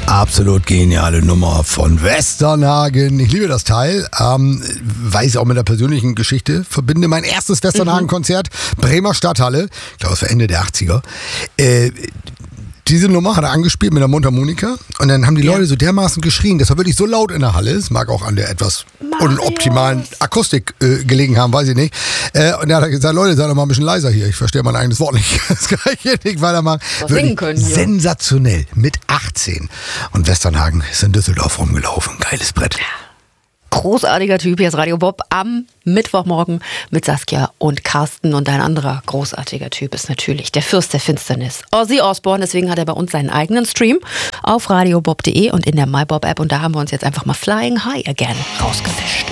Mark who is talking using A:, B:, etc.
A: Absolut geniale Nummer von Westernhagen. Ich liebe das Teil, weil ich es auch mit der persönlichen Geschichte verbinde. Mein erstes Westernhagen-Konzert, Bremer Stadthalle, ich glaube, es war Ende der 80er. Diese Nummer hat er angespielt mit der Mundharmonika und dann haben die Leute so dermaßen geschrien, das war wirklich so laut in der Halle, es mag auch an der etwas unoptimalen Akustik gelegen haben, weiß ich nicht. Und dann hat er gesagt, Leute, seid doch mal ein bisschen leiser hier, ich verstehe mein eigenes Wort nicht, das kann ich hier nicht weitermachen.
B: Singen können hier.
A: Sensationell, mit 18. Und Westernhagen ist in Düsseldorf rumgelaufen, geiles Brett.
B: Großartiger Typ, hier ist Radio Bob am Mittwochmorgen mit Saskia und Carsten. Und ein anderer großartiger Typ ist natürlich der Fürst der Finsternis, Ozzy Osbourne. Deswegen hat er bei uns seinen eigenen Stream auf radiobob.de und in der MyBob-App. Und da haben wir uns jetzt einfach mal Flying High Again rausgefischt.